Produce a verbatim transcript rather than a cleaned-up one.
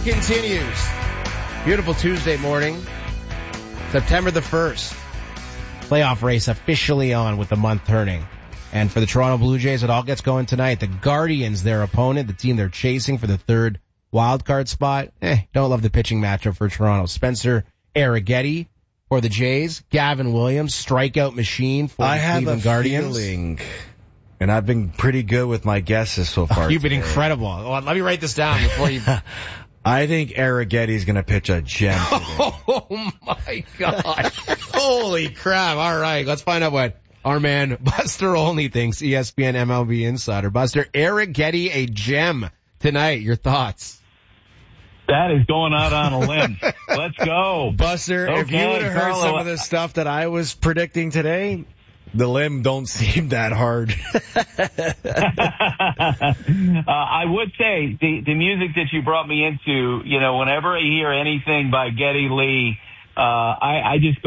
continues. Beautiful Tuesday morning, September the first. Playoff race officially on with the month turning. And for the Toronto Blue Jays, it all gets going tonight. The Guardians, their opponent, the team they're chasing for the third wildcard spot. Eh, don't love the pitching matchup for Toronto. Spencer Arrighetti for the Jays. Gavin Williams, strikeout machine for I the have Cleveland a Guardians. feeling, and I've been pretty good with my guesses so far. You've been today. incredible. Well, let me write this down before you... I think Arrighetti's going to pitch a gem today. Oh, my God. Holy crap. All right, let's find out what our man Buster Olney thinks, E S P N M L B insider. Buster, Arrighetti, a gem tonight. Your thoughts? That is going out on a limb. Let's go. Buster, Okay, if you would have heard Carlo, some of the stuff that I was predicting today, the limb don't seem that hard. uh, I would say the, the music that you brought me into, you know, whenever I hear anything by Geddy Lee, uh, I, I just